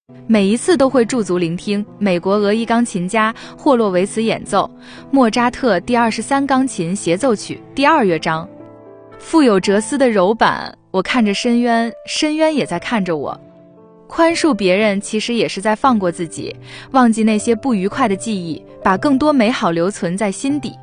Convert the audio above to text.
每一次都会驻足聆听美国俄裔钢琴家霍洛维茨演奏莫扎特第23钢琴协奏曲第2乐章。富有哲思的柔板，我看着深渊，深渊也在看着我。宽恕别人其实也是在放过自己，忘记那些不愉快的记忆，把更多美好留存在心底。